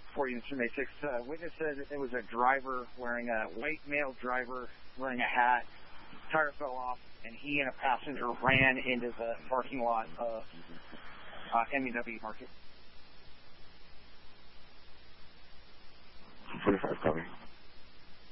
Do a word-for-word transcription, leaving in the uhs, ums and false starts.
for you, Mister Matrix. Uh, witness said it was a driver wearing a white male driver wearing a hat. Tire fell off, and he and a passenger ran into the parking lot of uh, M E W Market. forty-five